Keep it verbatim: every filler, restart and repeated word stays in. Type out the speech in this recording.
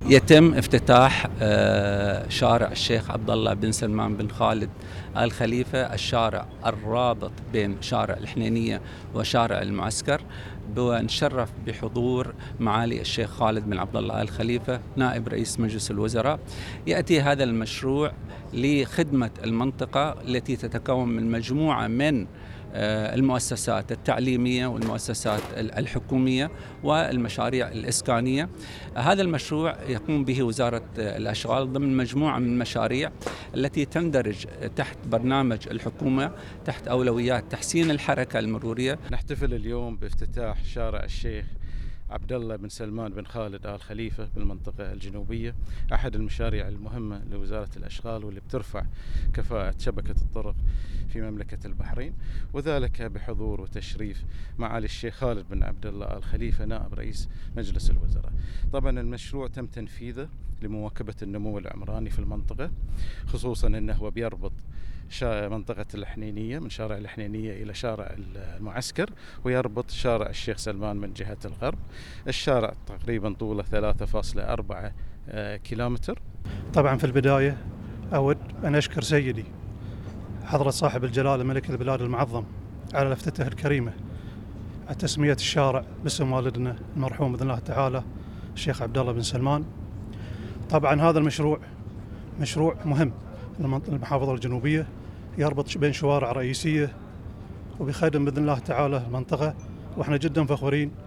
يتم افتتاح آه، شارع الشيخ عبد الله بن سلمان بن خالد آل خليفة، الشارع الرابط بين شارع الحنينية وشارع المعسكر، ونشرف بحضور معالي الشيخ خالد بن عبد الله آل خليفة نائب رئيس مجلس الوزراء. يأتي هذا المشروع لخدمة المنطقة التي تتكون من مجموعة من المؤسسات التعليمية والمؤسسات الحكومية والمشاريع الإسكانية. هذا المشروع يقوم به وزارة الأشغال ضمن مجموعة من المشاريع التي تندرج تحت برنامج الحكومة تحت أولويات تحسين الحركة المرورية. نحتفل اليوم بافتتاح شارع الشيخ عبد الله بن سلمان بن خالد آل خليفة بالمنطقة الجنوبية، أحد المشاريع المهمة لوزارة الأشغال واللي بترفع كفاءة شبكة الطرق في مملكة البحرين، وذلك بحضور وتشريف معالي الشيخ خالد بن عبد الله آل خليفة نائب رئيس مجلس الوزراء. طبعا المشروع تم تنفيذه لمواكبة النمو العمراني في المنطقة، خصوصا أنه بيربط منطقة الحنينية من شارع الحنينية إلى شارع المعسكر، ويربط شارع الشيخ سلمان من جهة الغرب. الشارع تقريبا طوله ثلاثة فاصلة أربعة كيلومتر. طبعا في البداية أود أن أشكر سيدي حضرة صاحب الجلالة ملك البلاد المعظم على لفتته الكريمة على تسمية الشارع باسم والدنا المرحوم بإذن الله تعالى الشيخ عبد الله بن سلمان. طبعا هذا المشروع مشروع مهم للمحافظة الجنوبية، يربط بين شوارع رئيسية وبيخدم بإذن الله تعالى المنطقة، وإحنا جدا فخورين